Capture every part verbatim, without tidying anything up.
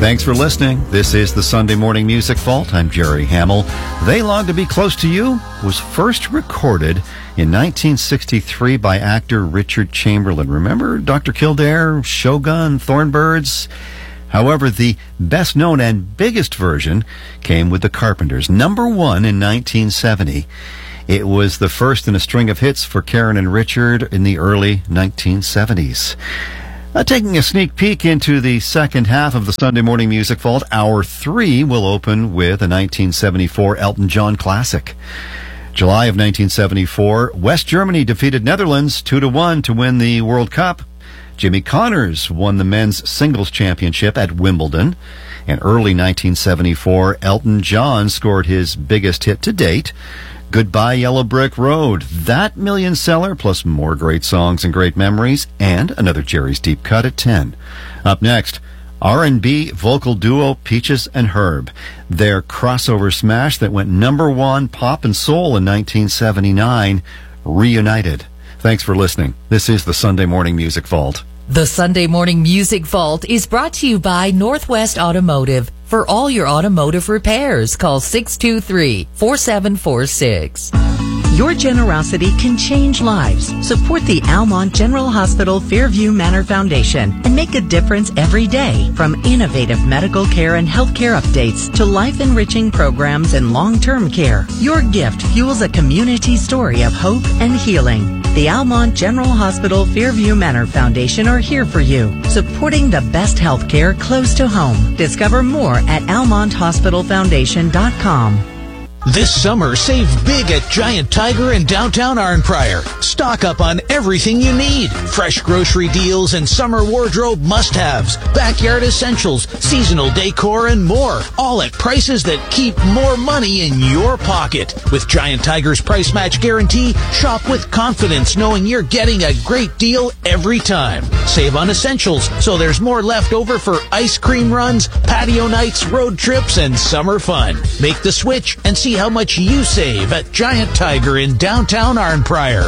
Thanks for listening. This is the Sunday Morning Music Vault. I'm Jerry Hamill. They Long to Be Close to You was first recorded in nineteen sixty-three by actor Richard Chamberlain. Remember Doctor Kildare, Shogun, Thornbirds? However, the best known and biggest version came with the Carpenters. Number one in nineteen seventy. It was the first in a string of hits for Karen and Richard in the early nineteen seventies. Uh, taking a sneak peek into the second half of the Sunday Morning Music Vault, Hour three will open with a nineteen seventy-four Elton John classic. July of nineteen seventy-four, West Germany defeated Netherlands two to one to win the World Cup. Jimmy Connors won the men's singles championship at Wimbledon. And early nineteen seventy-four, Elton John scored his biggest hit to date, Goodbye Yellow Brick Road. That million seller, plus more great songs and great memories, and another Jerry's Deep Cut at ten. Up next, R and B vocal duo Peaches and Herb. Their crossover smash that went number one pop and soul in nineteen seventy-nine, Reunited. Thanks for listening. This is the Sunday Morning Music Vault. The Sunday Morning Music Vault is brought to you by Northwest Automotive. For all your automotive repairs, call six two three, four seven four six. Your generosity can change lives. Support the Almont General Hospital Fairview Manor Foundation and make a difference every day. From innovative medical care and healthcare updates to life-enriching programs and long-term care, your gift fuels a community story of hope and healing. The Almont General Hospital Fairview Manor Foundation are here for you, supporting the best healthcare close to home. Discover more at almont hospital foundation dot com. This summer, save big at Giant Tiger in downtown Arnprior. Stock up on everything you need. Fresh grocery deals and summer wardrobe must-haves, backyard essentials, seasonal decor, and more. All at prices that keep more money in your pocket. With Giant Tiger's price match guarantee, shop with confidence knowing you're getting a great deal every time. Save on essentials so there's more left over for ice cream runs, patio nights, road trips, and summer fun. Make the switch and see how much you save at Giant Tiger in downtown Arnprior.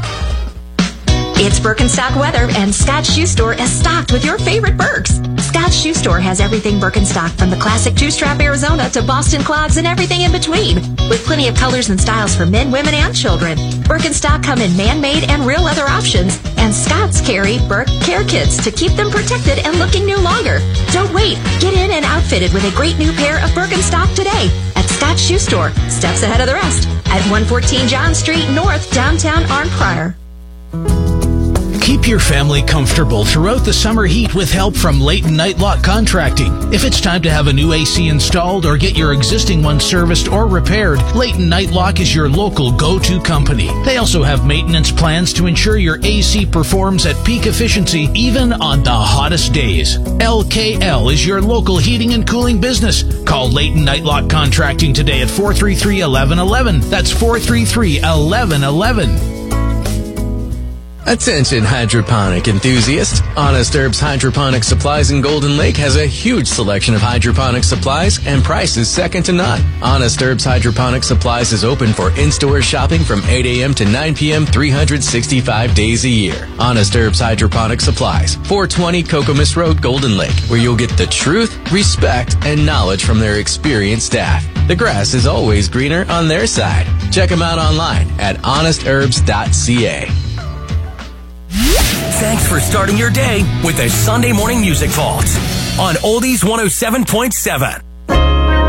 It's Birkenstock weather, and Scott Shoe Store is stocked with your favorite Birks. Scott Shoe Store has everything Birkenstock, from the classic two-strap Arizona to Boston clogs and everything in between, with plenty of colors and styles for men, women, and children. Birkenstock come in man-made and real leather options, and Scott's carry Birk care kits to keep them protected and looking new longer. Don't wait. Get in and outfitted with a great new pair of Birkenstock today at Scott Shoe Store, steps ahead of the rest, at one fourteen John Street North, downtown Arnprior. Keep your family comfortable throughout the summer heat with help from Leighton Nightlock Contracting. If it's time to have a new A C installed or get your existing one serviced or repaired, Leighton Nightlock is your local go-to company. They also have maintenance plans to ensure your A C performs at peak efficiency even on the hottest days. L K L is your local heating and cooling business. Call Leighton Nightlock Contracting today at four three three, one one one one. That's four three three, one one one one. Attention hydroponic enthusiasts. Honest Herbs Hydroponic Supplies in Golden Lake has a huge selection of hydroponic supplies and prices second to none. Honest Herbs Hydroponic Supplies is open for in-store shopping from eight a.m. to nine p.m. three hundred sixty-five days a year. Honest Herbs Hydroponic Supplies, four twenty Kokomis Road, Golden Lake, where you'll get the truth, respect, and knowledge from their experienced staff. The grass is always greener on their side. Check them out online at honest herbs dot c a. Thanks for starting your day with the Sunday Morning Music Vault on Oldies one oh seven point seven.